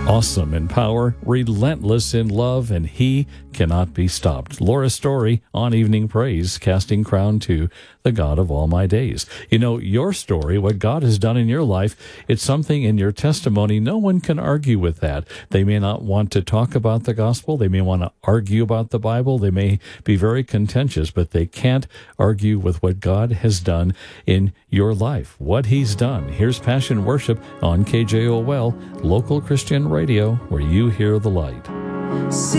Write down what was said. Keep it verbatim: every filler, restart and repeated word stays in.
Awesome in power, relentless in love, and he cannot be stopped. Laura Story on Evening Praise, casting crown to the God of all my days. You know, your story, what God has done in your life, it's something in your testimony. No one can argue with that. They may not want to talk about the gospel. They may want to argue about the Bible. They may be very contentious, but they can't argue with what God has done in your life, what he's done. Here's Passion Worship on K J O L, local Christian radio, where you hear the light.